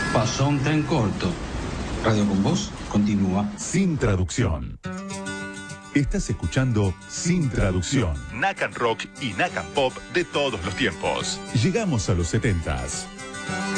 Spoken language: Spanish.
Pasó un tren corto. Radio con Voz continúa. Sin traducción. Estás escuchando Sin Traducción. Nakan Rock y Nakan Pop de todos los tiempos. Llegamos a los 70s.